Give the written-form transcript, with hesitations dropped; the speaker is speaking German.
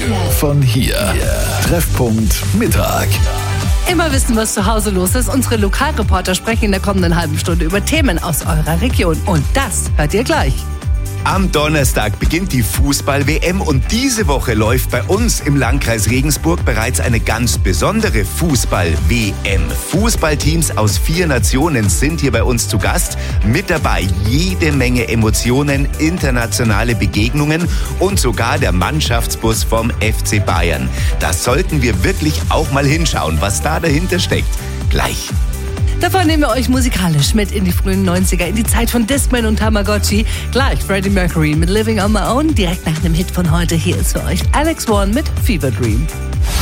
von hier. Treffpunkt Mittag. Immer wissen, was zu Hause los ist. Unsere Lokalreporter sprechen in der kommenden halben Stunde über Themen aus eurer Region. Und das hört ihr gleich. Am Donnerstag beginnt die Fußball-WM und diese Woche läuft bei uns im Landkreis Regensburg bereits eine ganz besondere Fußball-WM. Fußballteams aus 4 Nationen sind hier bei uns zu Gast. Mit dabei jede Menge Emotionen, internationale Begegnungen und sogar der Mannschaftsbus vom FC Bayern. Da sollten wir wirklich auch mal hinschauen, was da dahinter steckt. Gleich. Davon nehmen wir euch musikalisch mit in die frühen 90er, in die Zeit von Discman und Tamagotchi. Gleich Freddie Mercury mit Living on My Own. Direkt nach dem Hit von heute hier ist für euch Alex Warren mit Fever Dream.